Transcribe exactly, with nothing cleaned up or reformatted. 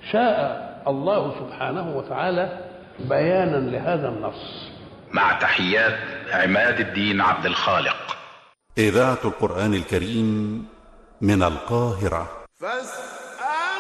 شاء الله سبحانه وتعالى بيانا لهذا النص. مع تحيات عماد الدين عبد الخالق. إذاعة القرآن الكريم من القاهرة.